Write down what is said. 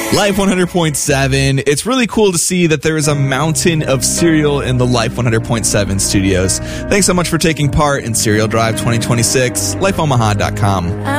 Life 100.7. It's really cool to see that there is a mountain of cereal in the Life 100.7 studios. Thanks so much for taking part in Cereal Drive 2026. LifeOmaha.com.